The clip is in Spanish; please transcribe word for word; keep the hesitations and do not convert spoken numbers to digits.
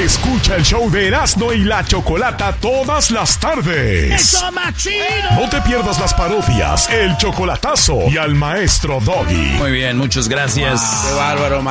Escucha el show de Erasmo y la Chocolata todas las tardes. ¡Eso, más chido! No te pierdas las parodias, el chocolatazo y al maestro Doggy. Muy bien, muchas gracias. Wow, qué bárbaro,